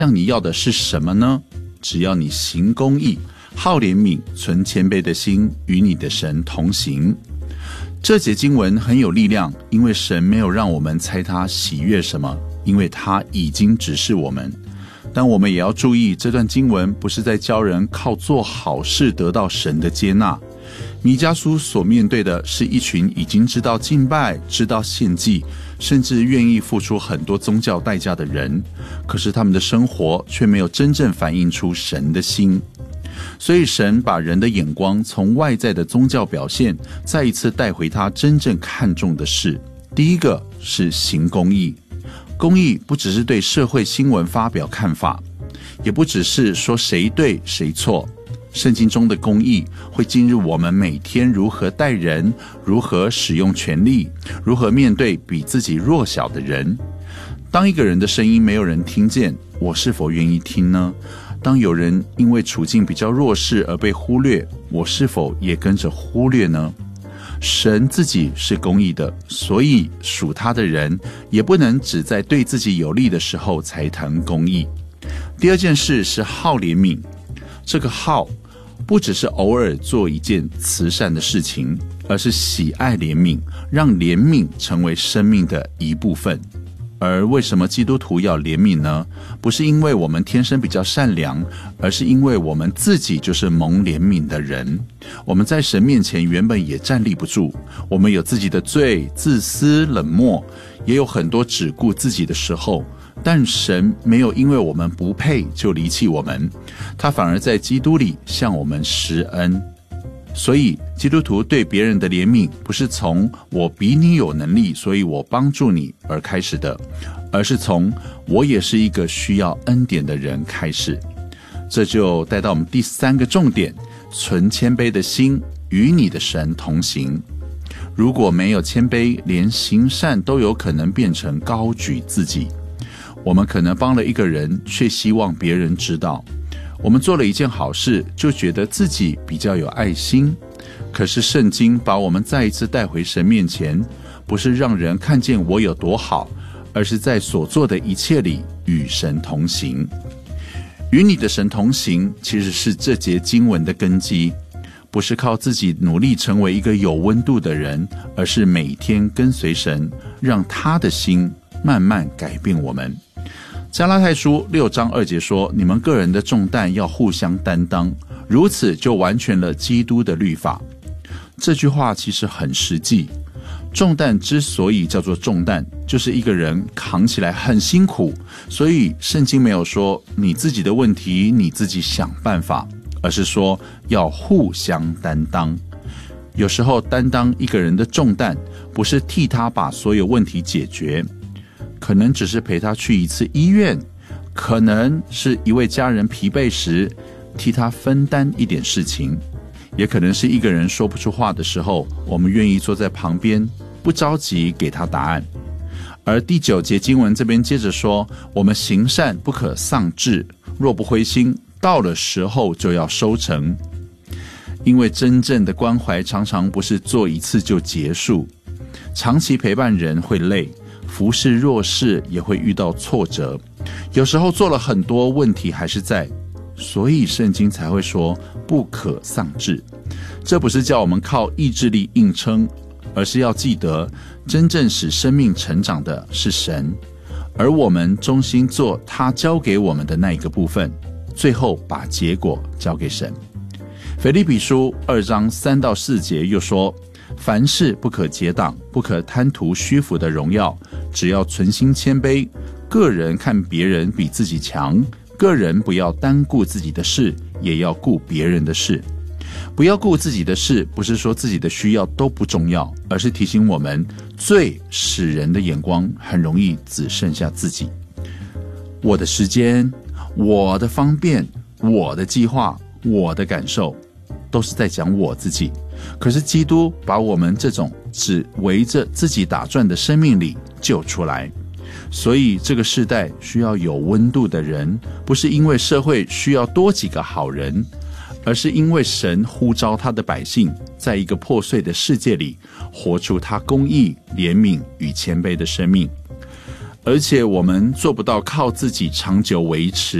让你要的是什么呢？只要你行公义，好怜悯，存谦卑的心，与你的神同行。这节经文很有力量，因为神没有让我们猜他喜悦什么，因为他已经指示我们。但我们也要注意，这段经文不是在教人靠做好事得到神的接纳。弥迦书所面对的是一群已经知道敬拜、知道献祭，甚至愿意付出很多宗教代价的人，可是他们的生活却没有真正反映出神的心。所以神把人的眼光从外在的宗教表现，再一次带回他真正看重的事。第一个是行公义。公义不只是对社会新闻发表看法，也不只是说谁对谁错。圣经中的公义会进入我们每天如何待人，如何使用权力，如何面对比自己弱小的人。当一个人的声音没有人听见，我是否愿意听呢？当有人因为处境比较弱势而被忽略，我是否也跟着忽略呢？神自己是公义的，所以属他的人也不能只在对自己有利的时候才谈公义。第二件事是好怜悯。这个好不只是偶尔做一件慈善的事情，而是喜爱怜悯，让怜悯成为生命的一部分。而为什么基督徒要怜悯呢？不是因为我们天生比较善良，而是因为我们自己就是蒙怜悯的人。我们在神面前原本也站立不住，我们有自己的罪，自私冷漠，也有很多只顾自己的时候，但神没有因为我们不配就离弃我们，他反而在基督里向我们施恩。所以基督徒对别人的怜悯不是从我比你有能力，所以我帮助你而开始的，而是从我也是一个需要恩典的人开始。这就带到我们第三个重点，存谦卑的心，与你的神同行。如果没有谦卑，连行善都有可能变成高举自己。我们可能帮了一个人，却希望别人知道。我们做了一件好事，就觉得自己比较有爱心。可是圣经把我们再一次带回神面前，不是让人看见我有多好，而是在所做的一切里与神同行。与你的神同行，其实是这节经文的根基，不是靠自己努力成为一个有温度的人，而是每天跟随神，让他的心慢慢改变我们。加拉太书6章2节说，你们个人的重担要互相担当，如此就完全了基督的律法。这句话其实很实际，重担之所以叫做重担，就是一个人扛起来很辛苦，所以圣经没有说你自己的问题你自己想办法，而是说要互相担当。有时候担当一个人的重担，不是替他把所有问题解决，可能只是陪他去一次医院，可能是一位家人疲惫时替他分担一点事情，也可能是一个人说不出话的时候，我们愿意坐在旁边，不着急给他答案。而第9节经文这边接着说，我们行善不可丧志，若不灰心，到了时候就要收成。因为真正的关怀常常不是做一次就结束，长期陪伴人会累，服侍弱势也会遇到挫折，有时候做了很多，问题还是在，所以圣经才会说不可丧志。这不是叫我们靠意志力硬撑，而是要记得真正使生命成长的是神，而我们忠心做他交给我们的那一个部分，最后把结果交给神。腓立比书2章3到4节又说，凡事不可结党，不可贪图虚浮的荣耀，只要存心谦卑，个人看别人比自己强，个人不要单顾自己的事，也要顾别人的事。不要顾自己的事，不是说自己的需要都不重要，而是提醒我们，罪使人的眼光很容易只剩下自己。我的时间，我的方便，我的计划，我的感受，都是在讲我自己。可是基督把我们这种只围着自己打转的生命里救出来。所以这个世代需要有温度的人，不是因为社会需要多几个好人，而是因为神呼召他的百姓，在一个破碎的世界里活出他公义、怜悯与谦卑的生命。 而且我们做不到靠自己长久维持